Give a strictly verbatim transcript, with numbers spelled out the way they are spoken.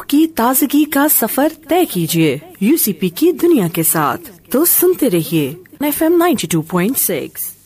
की ताजगी का सफर तय कीजिए यूसीपी की दुनिया के साथ। तो सुनते रहिए F M ninety two point six.